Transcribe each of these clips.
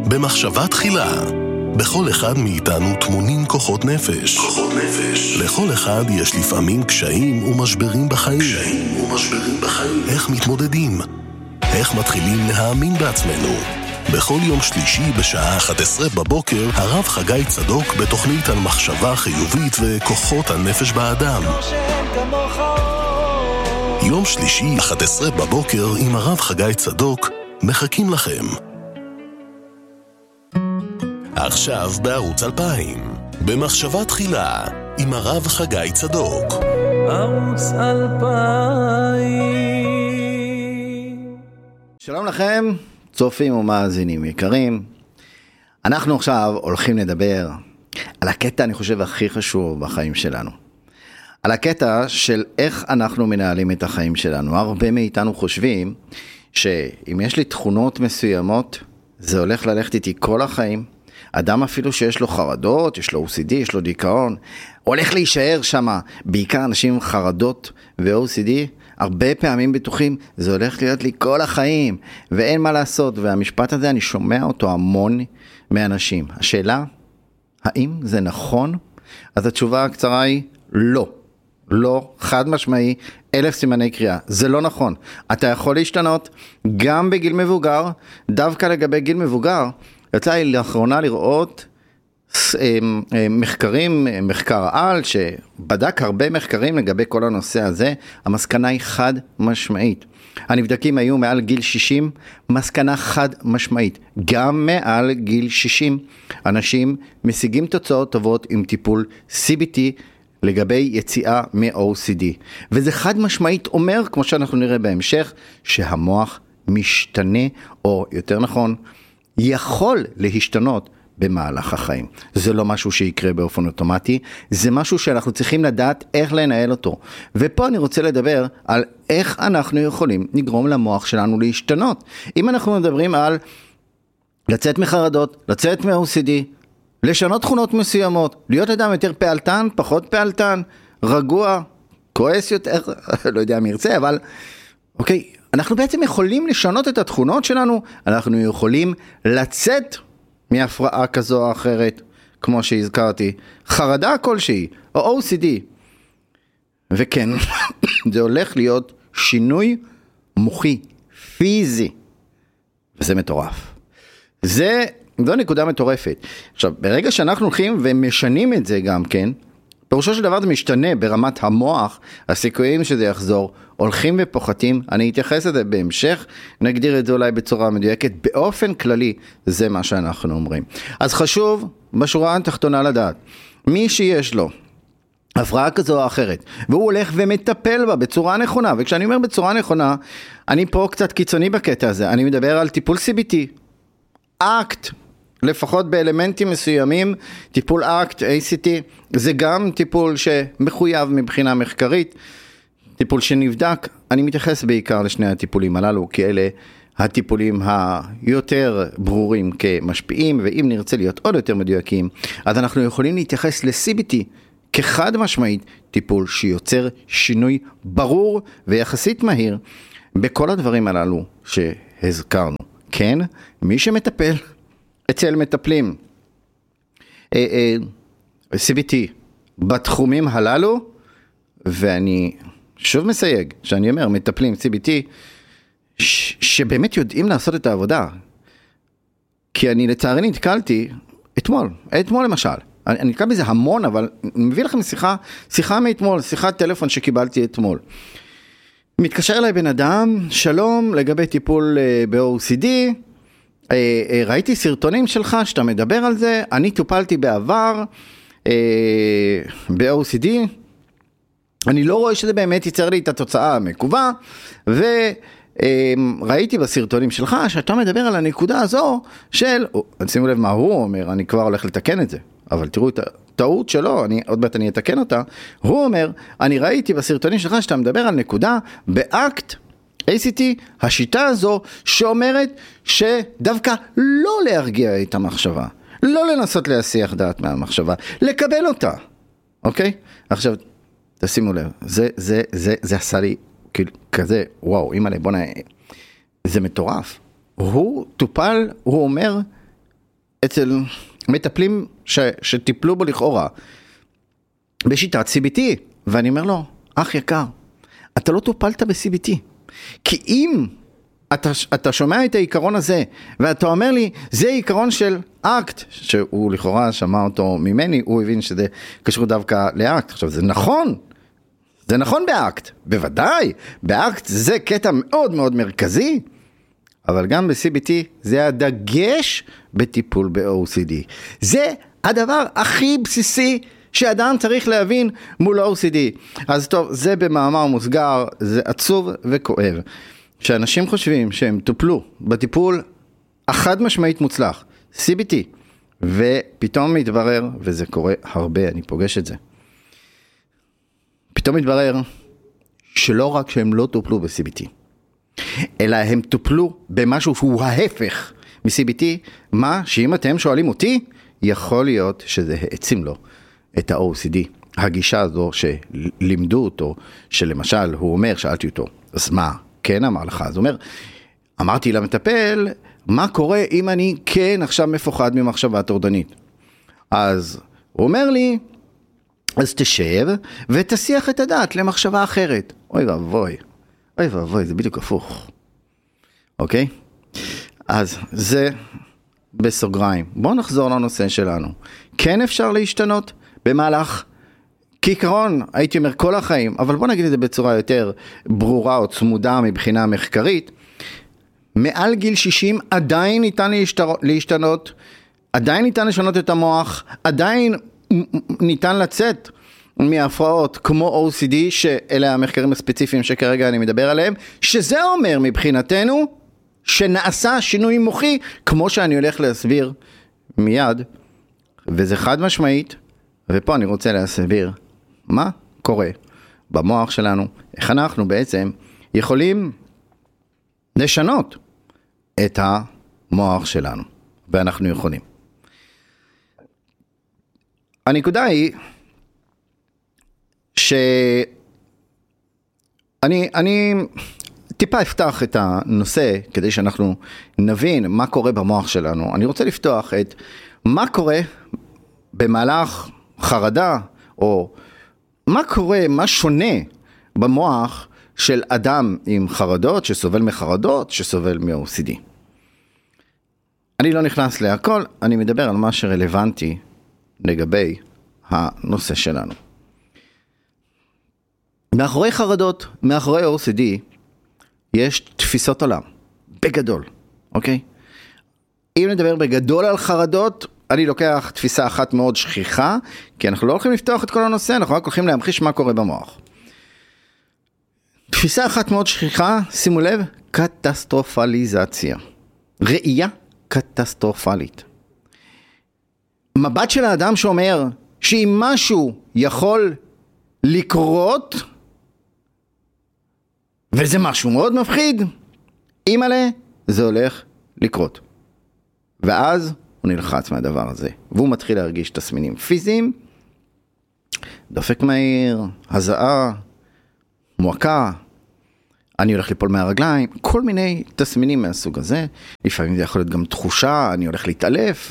במחשבה תחילה. בכל אחד מאיתנו טמונים כוחות נפש. לכל אחד יש לפעמים קשיים ומשברים בחיים. איך מתמודדים? איך מתחילים להאמין בעצמנו? בכל יום שלישי בשעה 11 בבוקר, הרב חגי צדוק בתוכנית על מחשבה חיובית וכוחות הנפש באדם. יום שלישי 11 בבוקר עם הרב חגי צדוק מחכים לכם. עכשיו בערוץ 2000, במחשבה תחילה, עם הרב חגי צדוק. ערוץ 2000. שלום לכם, צופים ומאזינים יקרים. אנחנו עכשיו הולכים לדבר על הקטע, אני חושב, הכי חשוב בחיים שלנו. על הקטע של איך אנחנו מנהלים את החיים שלנו. הרבה מאיתנו חושבים שאם יש לי תכונות מסוימות, זה הולך ללכת איתי כל החיים. אדם אפילו שיש לו חרדות, יש לו OCD, יש לו דיכאון, הולך להישאר שם. בעיקר אנשים עם חרדות ו-OCD, הרבה פעמים בטוחים, זה הולך להיות לי כל החיים, ואין מה לעשות. והמשפט הזה, אני שומע אותו המון מאנשים. השאלה, האם זה נכון? אז התשובה הקצרה היא, לא. לא, חד משמעי, 1000 סימני קריאה. זה לא נכון. אתה יכול להשתנות גם בגיל מבוגר. דווקא לגבי גיל מבוגר, יצא לי לאחרונה לראות מחקר על שבדק הרבה מחקרים לגבי כל הנושא הזה. המסקנה היא חד משמעית. הנבדקים היו מעל גיל 60, מסקנה חד משמעית. גם מעל גיל 60 אנשים משיגים תוצאות טובות עם טיפול CBT לגבי יציאה מ-OCD. וזה חד משמעית אומר, כמו שאנחנו נראה בהמשך, שהמוח משתנה, או יותר נכון, יכול להשתנות במהלך החיים. זה לא משהו שיקרה באופן אוטומטי, זה משהו שאנחנו צריכים לדעת איך לנהל אותו. ופה אני רוצה לדבר על איך אנחנו יכולים לגרום למוח שלנו להשתנות. אם אנחנו מדברים על לצאת מחרדות, לצאת מ-OCD, לשנות תכונות מסוימות, להיות אדם יותר פעלתן, פחות פעלתן, רגוע, כועס יותר, לא יודע מי ירצה, אבל אוקיי, אנחנו בעצם יכולים לשנות את התכונות שלנו, אנחנו יכולים לצאת מהפרעה כזו או אחרת, כמו שהזכרתי, חרדה כלשהי, או OCD. וכן, זה הולך להיות שינוי מוחי, פיזי, וזה מטורף. זו נקודה מטורפת. עכשיו, ברגע שאנחנו הולכים ומשנים את זה גם כן, פירושו של דבר זה משתנה ברמת המוח, הסיכויים שזה יחזור, הולכים ופוחתים. אני אתייחס לזה בהמשך, נגדיר את זה אולי בצורה מדויקת, באופן כללי, זה מה שאנחנו אומרים. אז חשוב, בשורה התחתונה לדעת, מי שיש לו הפרעה כזו או אחרת, והוא הולך ומטפל בה בצורה נכונה, וכשאני אומר בצורה נכונה, אני פה קצת קיצוני בקטע הזה, אני מדבר על טיפול CBT, אקט, לפחות באלמנטים מסוימים, טיפול אקט, ACT, זה גם טיפול שמחויב מבחינה מחקרית, טיפול שנבדק. אני מתייחס בעיקר לשני הטיפולים הללו, כי אלה הטיפולים היותר ברורים כמשפיעים, ואם נרצה להיות עוד יותר מדויקים, אז אנחנו יכולים להתייחס ל-CBT כחד משמעית, טיפול שיוצר שינוי ברור ויחסית מהיר בכל הדברים הללו שהזכרנו. כן, מי שמטפל אצל מטפלים CBT בתחומים הללו, ואני שוב מסייג שאני אומר מטפלים CBT שבאמת יודעים לעשות את העבודה, כי אני לצערי נתקלתי אתמול למשל, אני נתקל בזה המון, אבל אני מביא לכם שיחה מאתמול, שיחת טלפון שקיבלתי אתמול. מתקשר אליי בן אדם, שלום, לגבי טיפול ב-OCD, ראיתי סרטונים שלך שאתה מדבר על זה, אני טופלתי בעבר ב-OCD, אני לא רואה שזה באמת ייצר לי את התוצאה המקווה, וראיתי בסרטונים שלך שאתה מדבר על הנקודה הזו של, שימו לב מה הוא אומר, אני כבר הולך לתקן את זה, אבל תראו את הטעות שלו, עוד מעט אני אתקן אותה, הוא אומר, אני ראיתי בסרטונים שלך שאתה מדבר על נקודה באקט, ACT, השיטה הזו שאומרת שדווקא לא להרגיע את המחשבה, לא לנסות להסיח דעת מהמחשבה, לקבל אותה, אוקיי? עכשיו, תשימו לב, זה עשה לי כזה, וואו, אימא'לה, בוא נהיה, זה מטורף. הוא טופל, הוא אומר, אצל מטפלים שטיפלו בו לכאורה בשיטת CBT, ואני אומר לו, אח יקר, אתה לא טופלת ב-CBT, כי אם אתה שומע את העיקרון הזה, ואתה אומר לי, זה עיקרון של אקט, שהוא לכאורה שמע אותו ממני, הוא הבין שזה קשור דווקא לאקט. עכשיו, זה נכון באקט, בוודאי, באקט זה קטע מאוד מאוד מרכזי, אבל גם ב-CBT זה הדגש בטיפול ב-OCD. זה הדבר הכי בסיסי שאדם צריך להבין מול OCD. אז טוב, זה במאמר מוסגר, זה עצוב וכואב. שאנשים חושבים שהם טופלו בטיפול החד משמעית מוצלח, CBT, ופתאום מתברר, וזה קורה הרבה, אני פוגש את זה, פתאום מתברר שלא רק שהם לא טופלו ב-CBT, אלא הם טופלו במשהו שהוא ההפך מ-CBT, מה שאם אתם שואלים אותי, יכול להיות שזה העצים לו את ה-OCD. הגישה הזו שלימדו אותו, שלמשל הוא אומר, שאלתי אותו, אז מה? כן אמר לך, אז הוא אומר, אמרתי למטפל, מה קורה אם אני כן עכשיו מפוחד ממחשבה טורדנית? אז הוא אומר לי, אז תשב ותסיח את הדעת למחשבה אחרת. אוי ואבוי, זה בדיוק הפוך. אוקיי? אז זה בסוגריים. בואו נחזור לנושא שלנו. כן אפשר להשתנות במהלך כעיקרון, הייתי אומר כל החיים, אבל בוא נגיד את זה בצורה יותר ברורה או צמודה מבחינה מחקרית, מעל גיל 60 עדיין ניתן להשתנות, עדיין ניתן לשנות את המוח, עדיין ניתן לצאת מהפרעות כמו OCD, שאלה המחקרים הספציפיים שכרגע אני מדבר עליהם, שזה אומר מבחינתנו שנעשה שינוי מוחי, כמו שאני הולך להסביר מיד, וזה חד משמעית, ופה אני רוצה להסביר מה קורה במוח שלנו, איך אנחנו בעצם יכולים לשנות את המוח שלנו, ואנחנו יכולים. הנקודה היא אני טיפה אפתח את הנושא כדי שאנחנו נבין מה קורה במוח שלנו. אני רוצה לפתוח את מה קורה במהלך חרדה, או מה קורה, מה שונה במוח של אדם עם חרדות, שסובל מחרדות, שסובל מ-OCD. אני לא נכנס להכל, אני מדבר על מה שרלוונטי לגבי הנושא שלנו. מאחורי חרדות, מאחורי OCD, יש תפיסות עולם, בגדול, אוקיי? אם נדבר בגדול על חרדות, אני לוקח תפיסה אחת מאוד שכיחה, כי אנחנו לא הולכים לפתוח את כל הנושא, אנחנו רק הולכים להמחיש מה קורה במוח. תפיסה אחת מאוד שכיחה, שימו לב, קטסטרופליזציה. ראייה קטסטרופלית. מבט של האדם שאומר שאם משהו יכול לקרות, וזה משהו מאוד מפחיד, אימאלה, זה הולך לקרות. ואז הוא נלחץ מהדבר הזה, והוא מתחיל להרגיש תסמינים פיזיים, דופק מהיר, הזעה, מועקה, אני הולך ליפול מהרגליים, כל מיני תסמינים מהסוג הזה. לפעמים זה יכול להיות גם תחושה, אני הולך להתעלף.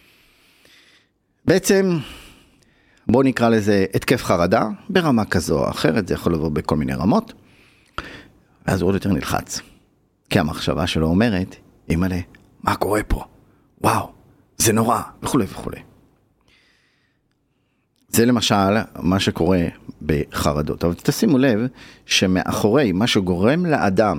בעצם, בואו נקרא לזה התקף חרדה, ברמה כזו או אחרת, זה יכול לבוא בכל מיני רמות, ואז הוא עוד יותר נלחץ. כי המחשבה שלו אומרת, אימאלה, מה קורה פה? וואו, זה נורא, וכו' וכו'. זה למשל מה שקורה בחרדות. אבל תשימו לב שמאחורי מה שגורם לאדם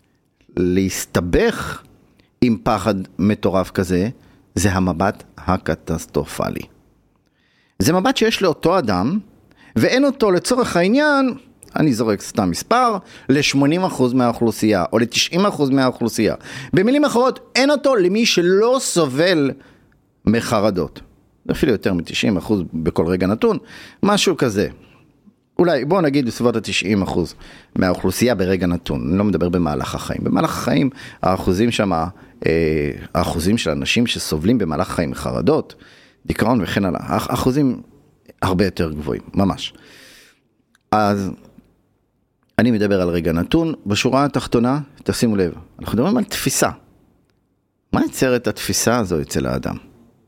להסתבך עם פחד מטורף כזה, זה המבט הקטסטרופלי. זה מבט שיש לאותו אדם, ואין אותו לצורך העניין, אני זורק סתם מספר, ל-80% מהאוכלוסייה, או ל-90% מהאוכלוסייה. במילים אחרות, אין אותו למי שלא סובל מחרדות. אפילו יותר מ-90% בכל רגע נתון, משהו כזה. אולי, בואו נגיד בסביבות ה-90% מהאוכלוסייה ברגע נתון. אני לא מדבר במהלך החיים. במהלך החיים, האחוזים שם, האחוזים של אנשים שסובלים במהלך החיים מחרדות, דיכאון וכן הלאה, האחוזים הרבה יותר גבוהים, ממש. אז אני מדבר על רגע נתון. בשורה התחתונה, תשימו לב, אנחנו מדברים על תפיסה. מה יצר את התפיסה הזו אצל האדם?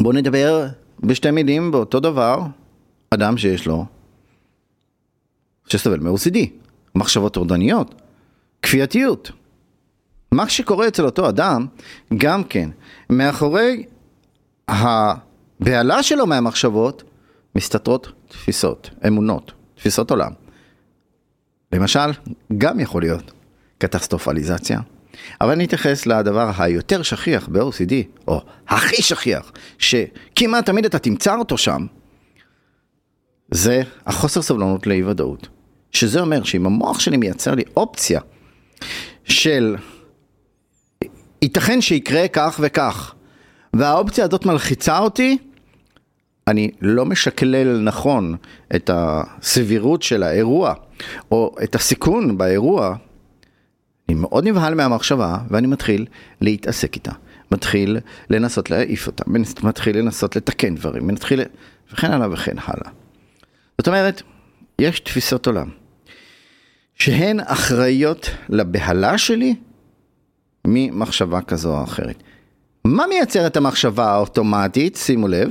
בואו נדבר בשתי מילים באותו דבר, אדם שיש לו, שסובל מ-OCD, מחשבות טורדניות, כפייתיות. מה שקורה אצל אותו אדם, גם כן, מאחורי הבעלה שלו מהמחשבות, מסתתרות תפיסות, אמונות, תפיסות עולם. למשל, גם יכול להיות קטסטרופליזציה, אבל אני אתייחס לדבר היותר שכיח ב-OCD, או הכי שכיח, שכמעט תמיד אתה תמצא אותו שם, זה החוסר סבלנות לאי ודאות. שזה אומר שאם המוח שלי מייצר לי אופציה של ייתכן שיקרה כך וכך, והאופציה הזאת מלחיצה אותי, אני לא משקלל נכון את הסבירות של האירוע, או את הסיכון באירוע, אני מאוד נבהל מהמחשבה, ואני מתחיל להתעסק איתה. מתחיל לנסות להעיף אותה, מתחיל לנסות לתקן דברים, וכן הלאה וכן הלאה. זאת אומרת, יש תפיסות עולם, שהן אחראיות לבהלה שלי, ממחשבה כזו או אחרת. מה מייצר את המחשבה האוטומטית, שימו לב,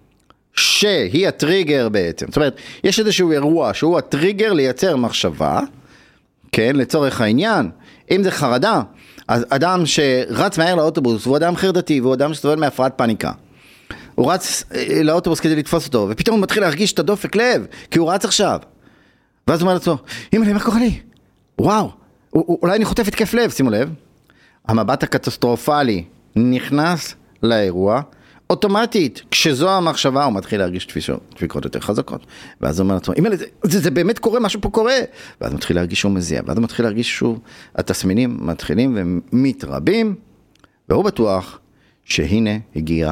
שהיא הטריגר בעצם. זאת אומרת, יש איזשהו אירוע שהוא הטריגר לייצר מחשבה, כן, לצורך העניין, אם זה חרדה, אז אדם שרץ מהר לאוטובוס, הוא אדם חרדתי, והוא אדם שסובל מהפרעת פאניקה. הוא רץ לאוטובוס כדי לתפוס אותו, ופתאום הוא מתחיל להרגיש את הדופק לב, כי הוא רץ עכשיו. ואז הוא אומר לעצמו, אמא לי, מה קורה לי? וואו, אולי אני חוטף התקף לב, שימו לב. המבט הקטסטרופלי נכנס לאירוע, אוטומטית, כשזו המחשבה, הוא מתחיל להרגיש דפיקות יותר חזקות. ואז הוא אומר לעצמו, אמא לי, זה באמת קורה, משהו פה קורה. ואז הוא מתחיל להרגיש שהוא מזיע, ואז הוא מתחיל להרגיש שוב, התסמינים מתחילים ומתרבים, והוא בטוח שהנה הגיע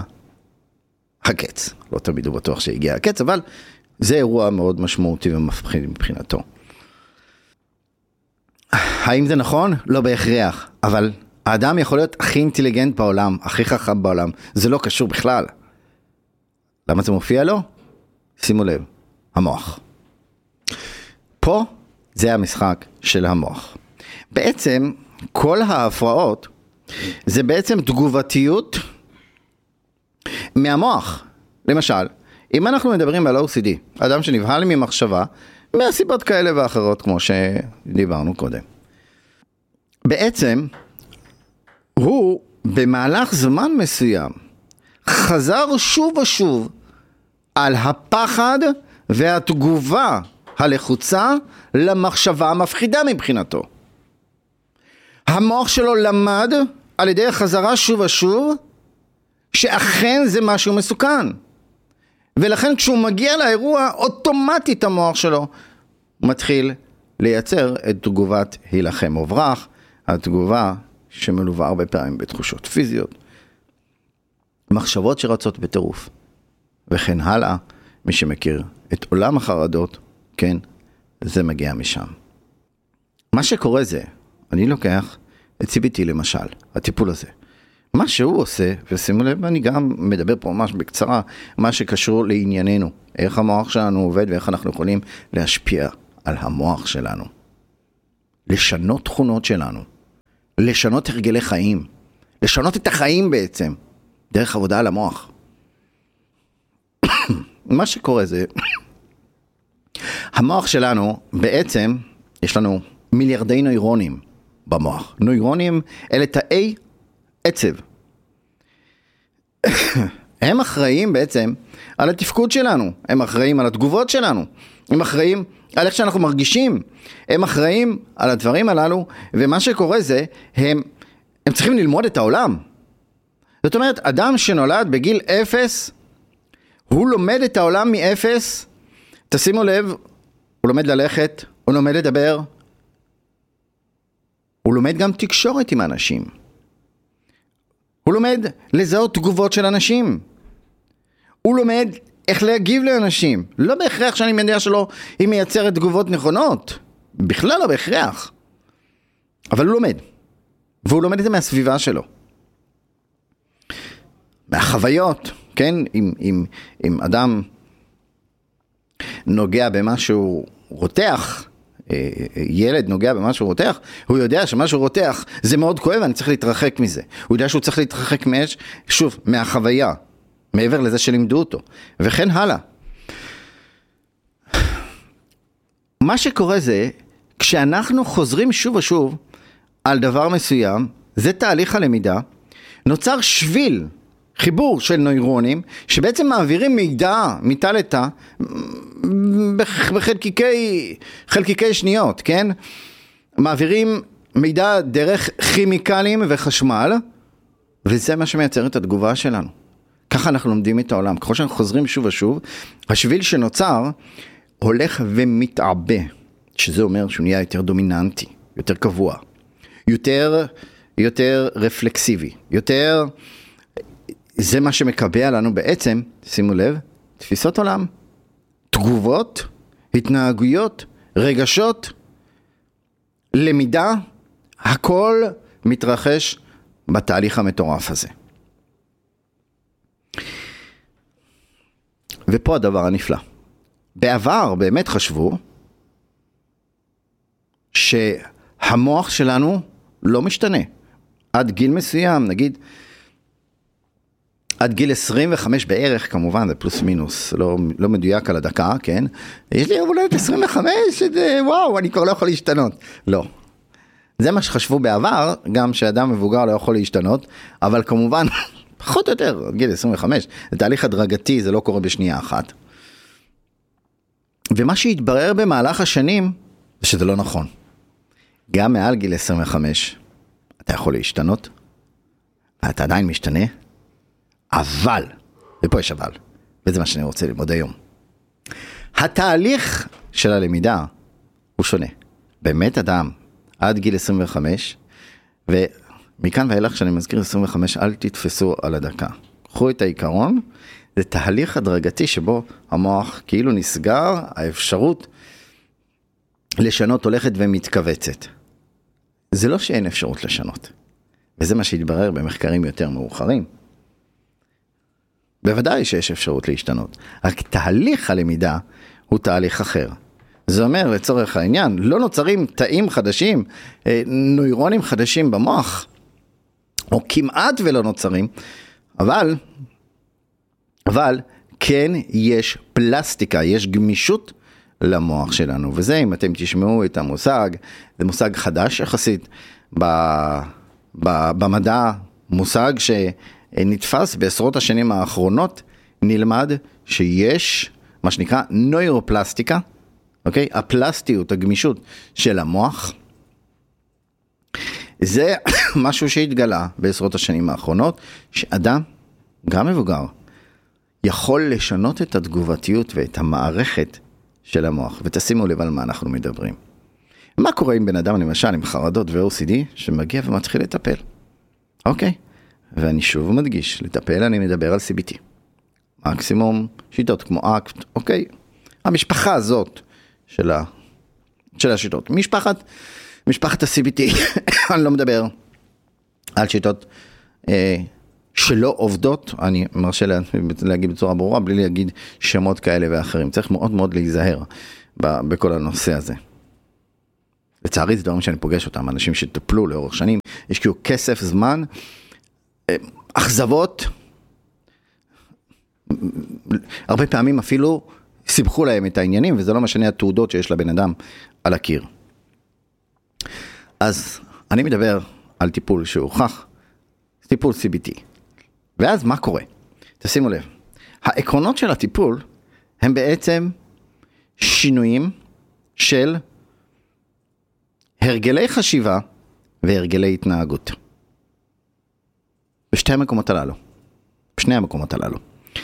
הקץ. לא תמיד הוא בטוח שהגיע הקץ, אבל זה אירוע מאוד משמעותי ומפחיד מבחינתו. האם זה נכון? לא בהכרח, אבל האדם יכול להיות הכי אינטליגנט בעולם, הכי חכם בעולם, זה לא קשור בכלל. למה זה מופיע לו? שימו לב, המוח. פה זה המשחק של המוח. בעצם כל ההפרעות זה בעצם תגובתיות מהמוח. למשל, אם אנחנו מדברים על OCD, אדם שנבהל ממחשבה, מהסיבות כאלה ואחרות כמו שדיברנו קודם. בעצם הוא במהלך זמן מסוים חזר שוב ושוב על הפחד והתגובה הלחוצה למחשבה המפחידה מבחינתו. המוח שלו למד על ידי החזרה שוב ושוב שאכן זה משהו מסוכן. ולכן כשהוא מגיע לאירוע, אוטומטית המוח שלו מתחיל לייצר את תגובת הילחם או ברח, התגובה שמלווה הרבה פעמים בתחושות פיזיות, מחשבות שרצות בטירוף, וכן הלאה. מי שמכיר את עולם החרדות, כן, זה מגיע משם. מה שקורה זה, אני לוקח את CBT למשל, הטיפול הזה. מה שהוא עושה, ושימו לב, אני גם מדבר פה ממש בקצרה, מה שקשור לענייננו, איך המוח שלנו עובד ואיך אנחנו יכולים להשפיע על המוח שלנו. לשנות תכונות שלנו, לשנות הרגלי חיים, לשנות את החיים בעצם, דרך עבודה על המוח. מה שקורה זה, המוח שלנו בעצם, יש לנו מיליארדי נוירונים במוח. נוירונים אלה תאי עצב. הם אחראים בעצם על התפקוד שלנו, הם אחראים על התגובות שלנו, הם אחראים על איך שאנחנו מרגישים, הם אחראים על הדברים הללו, ומה שקורה זה, הם צריכים ללמוד את העולם. זאת אומרת, אדם שנולד בגיל 0, הוא לומד את העולם מ-0, תשימו לב, הוא לומד ללכת, הוא לומד לדבר, הוא לומד גם תקשורת עם אנשים. הוא לומד לזהות תגובות של אנשים. הוא לומד איך להגיב לאנשים. לא בהכרח שאני מניח שלו היא מייצרת תגובות נכונות. בכלל לא בהכרח. אבל הוא לומד. והוא לומד את זה מהסביבה שלו. מהחוויות, כן? אם אדם נוגע במשהו רותח, ילד נוגע במשהו רותח, הוא יודע שמשהו רותח זה מאוד כואב, אני צריך להתרחק מזה. הוא יודע שהוא צריך להתרחק שוב, מהחוויה. מעבר לזה שלימדו אותו, וכן הלאה. מה שקורה זה, כשאנחנו חוזרים שוב ושוב על דבר מסוים, זה תהליך הלמידה, נוצר שביל, חיבור של נוירונים, שבעצם מעבירים מידע מתא לתא, בחלקיקי שניות, כן? מעבירים מידע דרך כימיקלים וחשמל, וזה מה שמייצר את התגובה שלנו. ככה אנחנו לומדים את העולם. ככל שאנחנו חוזרים שוב ושוב, השביל שנוצר הולך ומתעבה, שזה אומר שהוא נהיה יותר דומיננטי, יותר קבוע, יותר רפלקסיבי, יותר, זה מה שמקבע לנו בעצם, שימו לב, תפיסות עולם, תגובות, התנהגויות, רגשות, למידה, הכל מתרחש בתהליך המטורף הזה. ופה הדבר הנפלא. בעבר באמת חשבו שהמוח שלנו לא משתנה. עד גיל מסוים, נגיד, עד גיל 25 בערך, כמובן, זה פלוס מינוס, לא מדויק על הדקה, כן? יש לי הולדת 25, וואו, אני כבר לא יכול להשתנות. לא. זה מה שחשבו בעבר, גם שאדם מבוגר לא יכול להשתנות, אבל כמובן, פחות או יותר, עד גיל 25, זה תהליך הדרגתי, זה לא קורה בשנייה אחת. ומה שהתברר במהלך השנים, זה שזה לא נכון. גם מעל גיל 25, אתה יכול להשתנות, ואתה עדיין משתנה, אבל, ופה יש אבל, וזה מה שאני רוצה ללמוד היום. התהליך של הלמידה הוא שונה. באמת אדם, עד גיל 25, ומכאן ואילך שאני מזכיר 25, אל תתפסו על הדקה. קחו את העיקרון, זה תהליך הדרגתי שבו המוח כאילו נסגר, האפשרות לשנות הולכת ומתכווצת. זה לא שאין אפשרות לשנות, וזה מה שהתברר במחקרים יותר מאוחרים. בוודאי שיש אפשרות להשתנות, רק תהליך הלמידה הוא תהליך אחר. זה אומר, לצורך העניין, לא נוצרים תאים חדשים, נוירונים חדשים במוח, או כמעט ולא נוצרים, אבל כן יש פלסטיקה, יש גמישות למוח שלנו, וזה אם אתם תשמעו את המושג, זה מושג חדש יחסית במדע, מושג שנתפס בעשרות השנים האחרונות, נלמד שיש מה שנקרא נוירופלסטיקה, אוקיי? הפלסטיות, הגמישות של המוח, זה משהו שהתגלה בעשרות השנים האחרונות, שאדם, גם מבוגר, יכול לשנות את התגובתיות ואת המערכת של המוח, ותשימו לב על מה אנחנו מדברים. מה קורה עם בן אדם, למשל, עם חרדות ו-OCD, שמגיע ומתחיל לטפל? אוקיי? ואני שוב מדגיש, לטפל אני מדבר על CBT. מקסימום שיטות כמו אקט, אוקיי? המשפחה הזאת של השיטות. משפחת ה-CBT, אני לא מדבר על שיטות שלא עובדות, אני מרשה להגיד בצורה ברורה, בלי להגיד שמות כאלה ואחרים. צריך מאוד מאוד להיזהר בכל הנושא הזה. לצערי זה דברים שאני פוגש אותם, אנשים שטפלו לאורך שנים, השקיעו כסף, זמן, אכזבות, הרבה פעמים אפילו סיבכו להם את העניינים, וזה לא משנה התעודות שיש לבן אדם על הקיר. אז אני מדבר על טיפול שהוכח, טיפול CBT. ואז מה קורה? תשימו לב, העקרונות של הטיפול הם בעצם שינויים של הרגלי חשיבה והרגלי התנהגות. בשני המקומות הללו.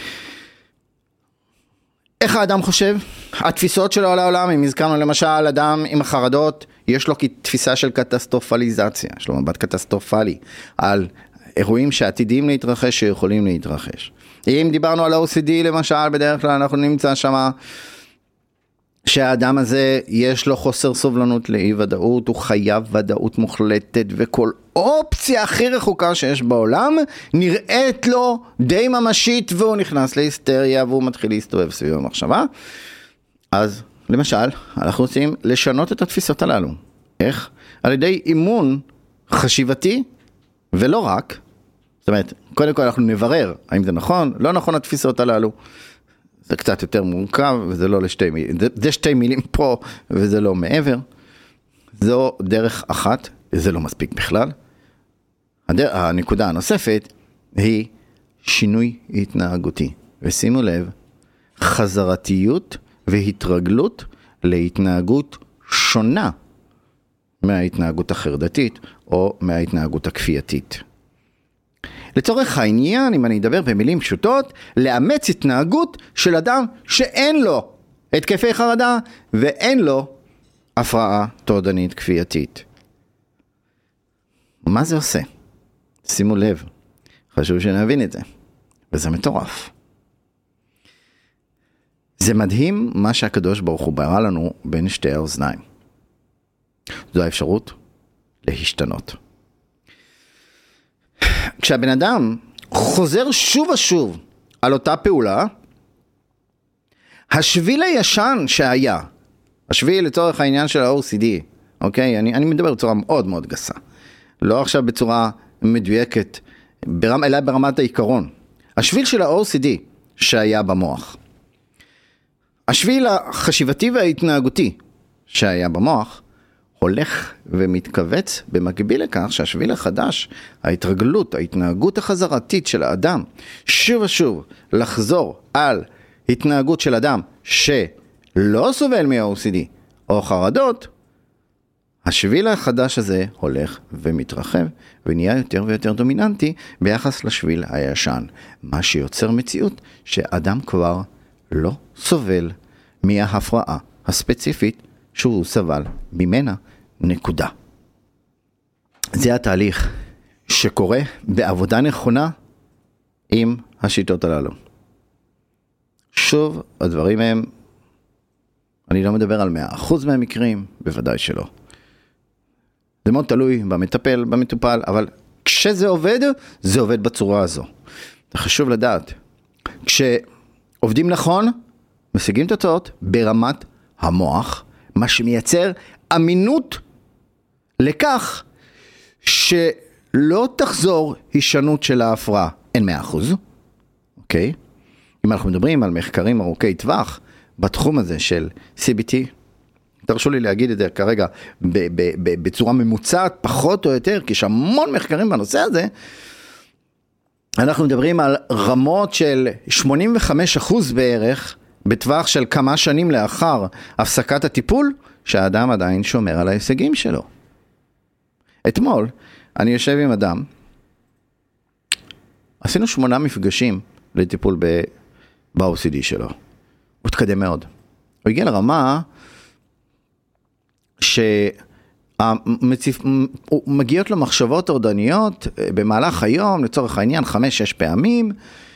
איך האדם חושב? התפיסות שלו על העולם, אם הזכרנו למשל אדם עם החרדות, יש לו תפיסה של קטסטרופליזציה, יש לו מבט קטסטרופלי על אירועים שעתידים להתרחש, שיכולים להתרחש. אם דיברנו על OCD למשל, בדרך כלל אנחנו נמצא שמה שהאדם הזה יש לו חוסר סובלנות לאי ודאות, הוא חייב ודאות מוחלטת, וכל אופציה הכי רחוקה שיש בעולם נראית לו די ממשית, והוא נכנס להיסטריה והוא מתחיל להסתובב סביב המחשבה. אז למשל אנחנו רוצים לשנות את התפיסות הללו. איך? על ידי אימון חשיבתי, ולא רק, זאת אומרת, קודם כל אנחנו נברר האם זה נכון, לא נכון התפיסות הללו. זה קצת יותר מורכב, וזה לא לשתי מילים. זה שתי מילים פה, וזה לא מעבר. זו דרך אחת, וזה לא מספיק בכלל. הנקודה הנוספת היא שינוי התנהגותי. ושימו לב, חזרתיות והתרגלות להתנהגות שונה מההתנהגות החרדתית או מההתנהגות הכפייתית. לצורך העניין, אם אני אדבר במילים פשוטות, לאמץ התנהגות של אדם שאין לו התקפי חרדה ואין לו הפרעה טורדנית כפייתית. מה זה עושה? שימו לב, חשוב שנבין את זה, וזה מטורף. זה מדהים מה שהקדוש ברוך הוא ברא לנו בין שתי האוזניים. זו האפשרות להשתנות. כשהבן אדם חוזר שוב ושוב על אותה פעולה, השביל הישן שהיה, השביל לצורך העניין של ה-OCD, אוקיי? אני מדבר בצורה מאוד מאוד גסה. לא עכשיו בצורה מדויקת, אלא ברמת העיקרון. השביל של ה-OCD שהיה במוח. השביל החשיבתי וההתנהגותי שהיה במוח, הולך ומתכווץ במקביל לכך שהשביל החדש, ההתרגלות, ההתנהגות החזרתית של האדם, שוב ושוב לחזור על התנהגות של אדם שלא סובל מה-OCD או חרדות, השביל החדש הזה הולך ומתרחב ונהיה יותר ויותר דומיננטי ביחס לשביל הישן, מה שיוצר מציאות שאדם כבר לא סובל מההפרעה הספציפית שהוא סבל ממנה, נקודה. זה התהליך שקורה בעבודה נכונה עם השיטות הללו. שוב, הדברים הם, אני לא מדבר על 100% מהמקרים, בוודאי שלא. זה מאוד תלוי במטפל, במטופל, אבל כשזה עובד, זה עובד בצורה הזו. זה חשוב לדעת. כשעובדים נכון, משיגים תוצאות ברמת המוח, מה שמייצר אמינות לכך שלא תחזור הישנות של ההפרעה. אין 100%, אוקיי? אם אנחנו מדברים על מחקרים ארוכי טווח בתחום הזה של CBT, תרשו לי להגיד את זה כרגע בצורה ממוצעת, פחות או יותר, כי יש המון מחקרים בנושא הזה, אנחנו מדברים על רמות של 85% בערך, בטווח של כמה שנים לאחר הפסקת הטיפול, שהאדם עדיין שומר על ההישגים שלו. אתמול, אני יושב עם אדם, עשינו 8 מפגשים לטיפול ב-OCD שלו. הוא התקדם מאוד. הוא הגיע לרמה שמגיעות לו מחשבות טורדניות במהלך היום, לצורך העניין 5-6 פעמים,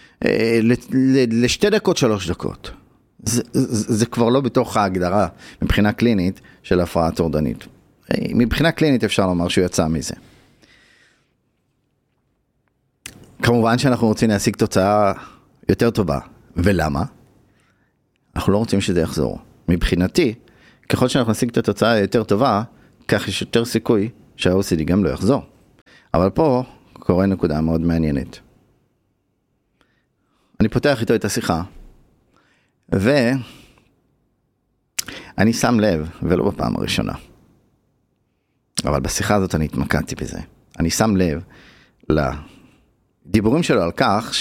ל2 דקות, 3 דקות. זה כבר לא בתוך ההגדרה מבחינה קלינית של הפרעה טורדנית. מבחינה קלינית אפשר לומר שהוא יצא מזה. כמובן שאנחנו רוצים להשיג תוצאה יותר טובה. ולמה? אנחנו לא רוצים שזה יחזור. מבחינתי, ככל שאנחנו נשיג את התוצאה יותר טובה, כך יש יותר סיכוי שה-OCD גם לא יחזור. אבל פה קורה נקודה מאוד מעניינת. אני פותח איתו את השיחה, ואני שם לב, ולא בפעם הראשונה, אבל בשיחה הזאת אני התמקדתי בזה. אני שם לב לדיבורים שלו על כך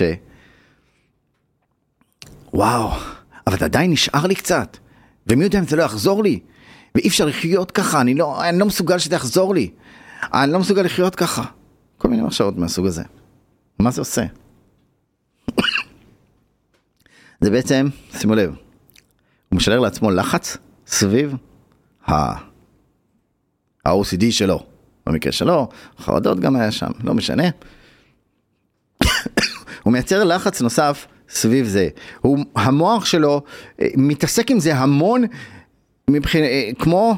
וואו, אבל עדיין נשאר לי קצת, ומי יודע אם זה לא יחזור לי, ואי אפשר לחיות ככה, אני לא מסוגל שזה יחזור לי, אני לא מסוגל לחיות ככה. כל מיני מחשבות מהסוג הזה. מה זה עושה? זה בעצם, שימו לב, הוא משלר לעצמו לחץ סביב ה-OCD שלו. במקרה שלו, חרדות גם היה שם, לא משנה. הוא מייצר לחץ נוסף סביב זה. המוח שלו מתעסק עם זה המון, כמו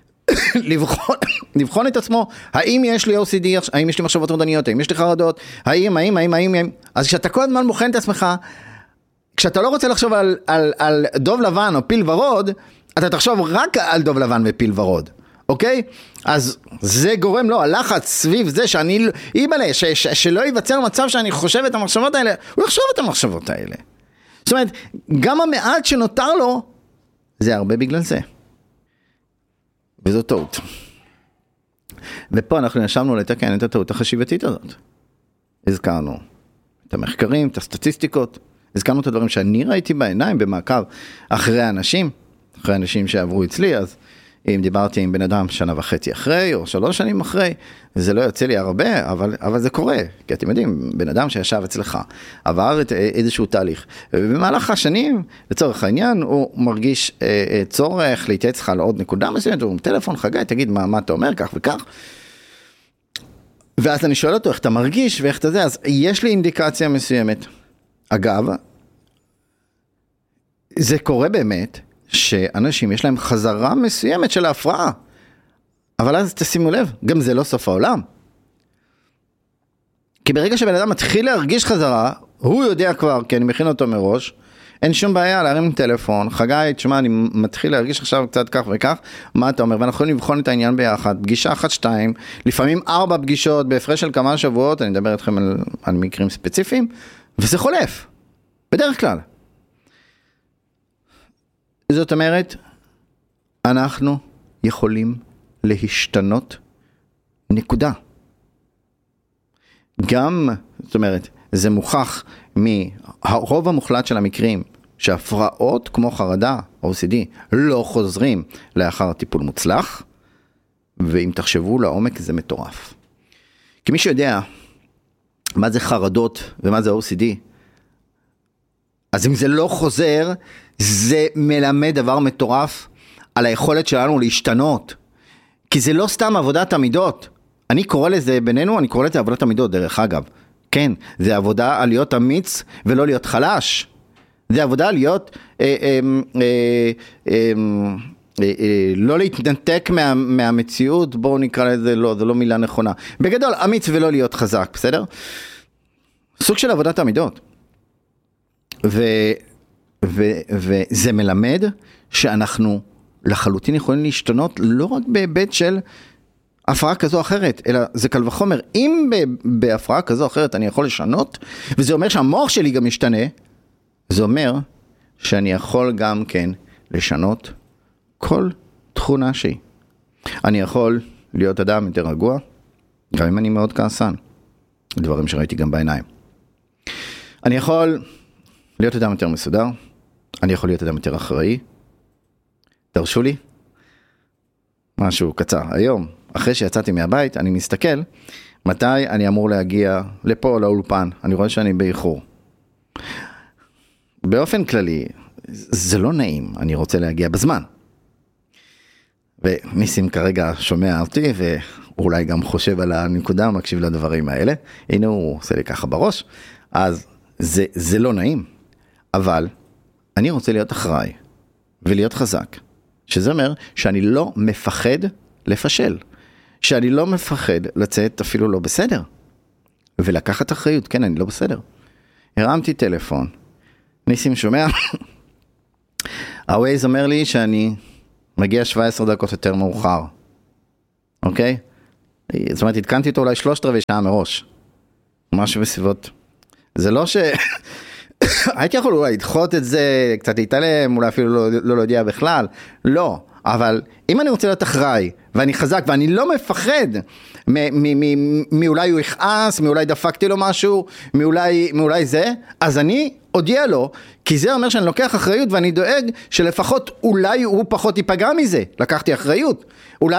לבחון את עצמו, האם יש לי OCD, האם יש לי מחשבות טורדניות, האם יש לי חרדות, האם. אז כשאתה כל הזמן בוחן את עצמך, כשאתה לא רוצה לחשוב על דוב לבן או פיל ורוד, אתה תחשוב רק על דוב לבן ופיל ורוד. אוקיי? אז זה גורם לו, הלחץ סביב זה שאני, אימאלה, שלא ייווצר מצב שאני חושב את המחשבות האלה, הוא יחשוב את המחשבות האלה. זאת אומרת, גם המעט שנותר לו, זה הרבה בגלל זה. וזו טעות. ופה אנחנו נשמנו לתקן את הטעות החשיבתית הזאת. הזכרנו את המחקרים, את הסטטיסטיקות, הזכרנו את הדברים שאני ראיתי בעיניים במעקב אחרי אנשים שעברו אצלי, אז אם דיברתי עם בן אדם 1.5 שנה אחרי, או 3 שנים אחרי, זה לא יוצא לי הרבה, אבל זה קורה. כי אתם יודעים, בן אדם שישב אצלך, עבר איזשהו תהליך. ובמהלך השנים, לצורך העניין, הוא מרגיש צורך להתייעץ לך על עוד נקודה מסוימת, הוא טלפון, חגי, תגיד מה אתה אומר, כך וכך. ואז אני שואל אותו, איך אתה מרגיש ואיך אתה זה? אז יש לי אינדיקציה מסוימת. אגב, זה קורה באמת, שאנשים יש להם חזרה מסוימת של ההפרעה. אבל אז תשימו לב, גם זה לא סוף העולם. כי ברגע שבן אדם מתחיל להרגיש חזרה, הוא יודע כבר, כי אני מכין אותו מראש, אין שום בעיה להרים טלפון, חגי, תשמע, אני מתחיל להרגיש עכשיו קצת כך וכך, מה אתה אומר? ואנחנו יכולים לבחון את העניין ביחד, פגישה 1-2, לפעמים 4 פגישות, בהפרש של כמה שבועות, אני מדבר איתכם על מקרים ספציפיים, וזה חולף, בדרך כלל. זאת אומרת, אנחנו יכולים להשתנות נקודה. גם, זאת אומרת, זה מוכח מהרוב המוחלט של המקרים, שהפרעות כמו חרדה, OCD, לא חוזרים לאחר טיפול מוצלח, ואם תחשבו לעומק זה מטורף. כי מי שיודע מה זה חרדות ומה זה OCD, אז אם זה לא חוזר, זה מלמד דבר מטורף על היכולת שלנו להשתנות. כי זה לא סתם עבודת המידות. אני קורא לזה בינינו, אני קורא לזה עבודת המידות, דרך אגב. כן, זה עבודה על להיות אמיץ ולא להיות חלש. זה עבודה על להיות, לא להתנתק מהמציאות, בואו נקרא לזה, לא, זה לא מילה נכונה. בגדול, אמיץ ולא להיות חזק, בסדר? סוג של עבודת המידות. וזה מלמד שאנחנו לחלוטין יכולים להשתנות לא רק בהיבט של הפרעה כזו או אחרת, אלא זה קל וחומר. אם בהפרעה כזו או אחרת אני יכול לשנות, וזה אומר שהמוח שלי גם משתנה, זה אומר שאני יכול גם כן לשנות כל תכונה שהיא. אני יכול להיות אדם יותר רגוע, גם אם אני מאוד כעסן. דברים שראיתי גם בעיניים. אני יכול להיות אדם יותר מסודר, אני יכול להיות אדם יותר אחראי. תרשו לי משהו קצר. היום, אחרי שיצאתי מהבית, אני מסתכל מתי אני אמור להגיע לפה לאולפן. אני רואה שאני באיחור. באופן כללי, זה לא נעים, אני רוצה להגיע בזמן. וניסים כרגע שומע אותי, ואולי גם חושב על הנקודה, מקשיב לדברים האלה. הנה הוא עושה לי ככה בראש. אז זה לא נעים. אבל אני רוצה להיות אחראי ולהיות חזק. שזה אומר שאני לא מפחד לפשל. שאני לא מפחד לצאת אפילו לא בסדר. ולקחת אחריות, כן, אני לא בסדר. הרמתי טלפון. ניסים שומע. הווייז אומר לי שאני מגיע 17 דקות יותר מאוחר. אוקיי? זאת אומרת, התקנתי אותו אולי 3/4 שעה מראש. משהו בסביבות. זה לא ש... הייתי יכול אולי לדחות את זה, קצת להתעלם, אולי אפילו לא יודע בכלל. לא. אבל אם אני רוצה להיות אחראי, ואני חזק, ואני לא מפחד מאולי הוא יכעס, מאולי דפקתי לו משהו, מאולי זה, אז אני הודיע לו, כי זה אומר שאני לוקח אחריות, ואני דואג שלפחות אולי הוא פחות ייפגע מזה. לקחתי אחריות. אולי